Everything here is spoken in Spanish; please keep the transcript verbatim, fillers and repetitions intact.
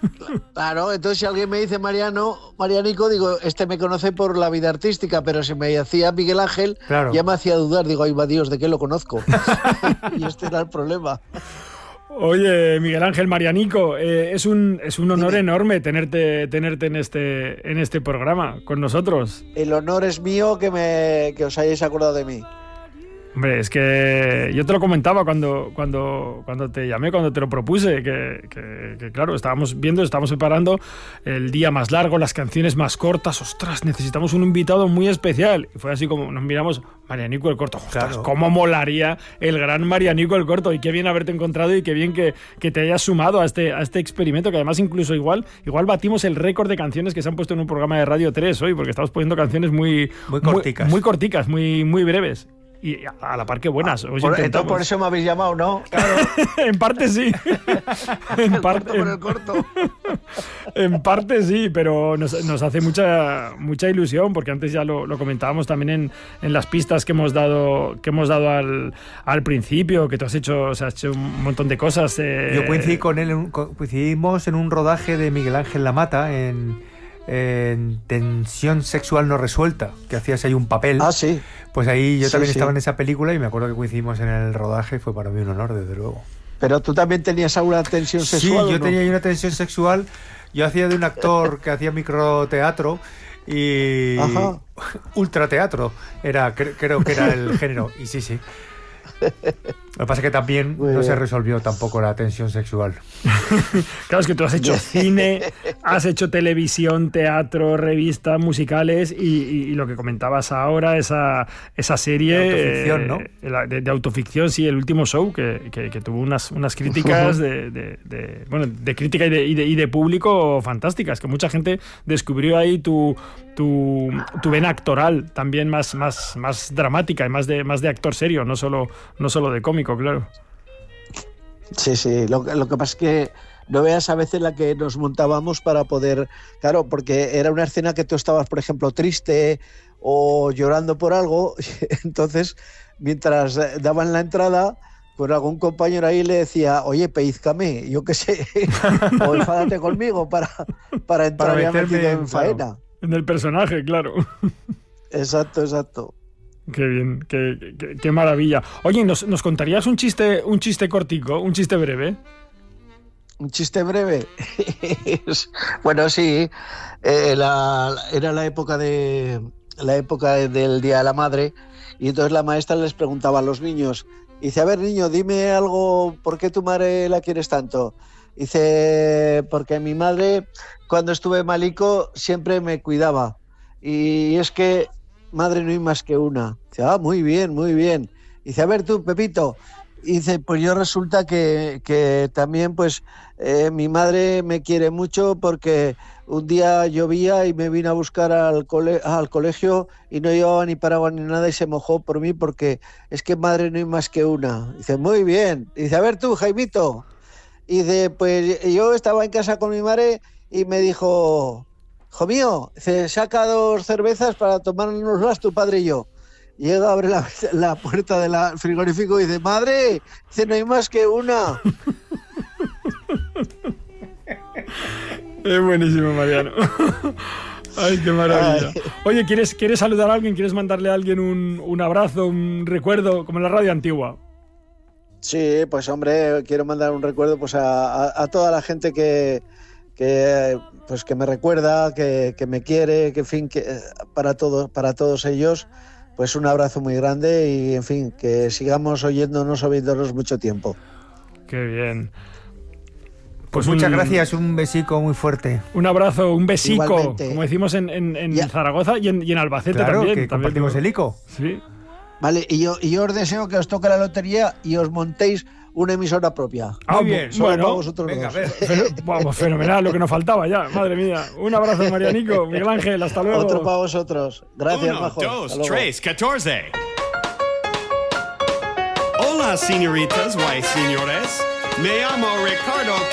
Claro, entonces si alguien me dice Mariano, Marianico, digo, este me conoce por la vida artística, pero si me decía Miguel Ángel, claro, ya me hacía dudar, digo, ay, va Dios, ¿de qué lo conozco? Y este era el problema. Oye, Miguel Ángel, Marianico, eh, es un es un honor enorme tenerte tenerte en este en este programa con nosotros. El honor es mío que me que os hayáis acordado de mí. Hombre, es que yo te lo comentaba cuando, cuando, cuando te llamé, cuando te lo propuse, que, que, que claro, estábamos viendo, estábamos preparando el día más largo, las canciones más cortas. Ostras, necesitamos un invitado muy especial. Y fue así como nos miramos, Marianico el Corto. Ostras, claro, cómo molaría el gran Marianico el Corto. Y qué bien haberte encontrado y qué bien que, que te hayas sumado a este, a este experimento, que además incluso igual, igual batimos el récord de canciones que se han puesto en un programa de Radio tres hoy, porque estamos poniendo canciones muy, muy corticas, muy, muy, corticas, muy, muy breves. Y a la par que buenas. Ah, por, entonces por eso me habéis llamado, ¿no? Claro. En parte sí. En parte, por el corto. En parte sí, pero nos, nos hace mucha mucha ilusión, porque antes ya lo, lo comentábamos también en, en las pistas que hemos dado que hemos dado al, al principio, que tú has hecho, o sea, has hecho un montón de cosas. Eh... Yo coincidí con él, en, coincidimos en un rodaje de Miguel Ángel Lamata en... en Tensión Sexual No Resuelta, que hacías ahí un papel. Ah, sí. Pues ahí yo sí, también sí. estaba en esa película y me acuerdo que coincidimos en el rodaje y fue para mí un honor, desde luego. Pero tú también tenías alguna tensión sexual. Sí, yo ¿no? tenía una tensión sexual. Yo hacía de un actor que hacía microteatro y Ajá. ultrateatro era, cre- creo que era el género. Y sí, sí. Lo que pasa es que también Muy no bien. se resolvió tampoco la tensión sexual. Claro, es que tú has hecho cine, has hecho televisión, teatro, revistas, musicales y, y, y lo que comentabas ahora, esa, esa serie de autoficción, ¿no? Eh, de, de autoficción, sí, el último show, que, que, que tuvo unas, unas críticas de, de, de, bueno, de crítica y de, y, de, y de público fantásticas, que mucha gente descubrió ahí tu, tu, tu vena actoral también más, más, más dramática y más de, más de actor serio, no solo, no solo de cómico. Claro. Sí, sí, lo, lo que pasa es que no veas a veces la que nos montábamos para poder, claro, porque era una escena que tú estabas, por ejemplo, triste o llorando por algo, entonces mientras daban la entrada, pues algún compañero ahí le decía, oye, pellízcame, yo qué sé, o enfádate conmigo para, para entrar para ya metido en claro, faena. En el personaje, claro. Exacto, exacto. Qué bien, qué, qué, qué maravilla. Oye, ¿nos, ¿nos contarías un chiste, un chiste cortico, un chiste breve? ¿Un chiste breve? Bueno, sí. Eh, la, era la época de la época del Día de la Madre y entonces la maestra les preguntaba a los niños, dice, a ver, niño, dime algo, ¿por qué tu madre la quieres tanto? Dice, porque mi madre, cuando estuve malico, siempre me cuidaba. Y es que madre no hay más que una. Dice, ah, muy bien, muy bien. Dice, a ver tú, Pepito. Dice, pues yo resulta que, que también, pues, eh, mi madre me quiere mucho porque un día llovía y me vino a buscar al, cole, al colegio y no llevaba ni paraguas ni nada y se mojó por mí porque es que madre no hay más que una. Dice, muy bien. Dice, a ver tú, Jaimito. Y dice, pues yo estaba en casa con mi madre y me dijo... Hijo mío, se saca dos cervezas para tomárnoslas tu padre y yo. Llega, abre la, la puerta del frigorífico y dice, madre, dice, no hay más que una. Es buenísimo, Mariano. Ay, qué maravilla. Ay. Oye, ¿quieres, ¿quieres saludar a alguien? ¿Quieres mandarle a alguien un, un abrazo, un recuerdo, como en la radio antigua? Sí, pues hombre, quiero mandar un recuerdo pues a, a, a toda la gente que... que pues que me recuerda, que, que me quiere, que en fin, que para todos, para todos ellos, pues un abrazo muy grande y en fin, que sigamos oyéndonos, oyéndonos mucho tiempo. Qué bien. Pues, pues muchas un, gracias, un besico muy fuerte. Un abrazo, un besico, igualmente. Como decimos en, en, en Zaragoza y en, y en Albacete claro, también. Que también compartimos el ICO. Sí. Vale, y yo, y yo os deseo que os toque la lotería y os montéis una emisora propia. Ah, muy bien. Solo bueno, para vosotros venga, dos. A ver. Pero, vamos, fenomenal, lo que nos faltaba ya. Madre mía. Un abrazo, Marianico. Miguel Ángel, hasta luego. Otro para vosotros. Gracias, Uno, Majo. dos, tres, catorce. Hola, señoritas, y señores. Me llamo Ricardo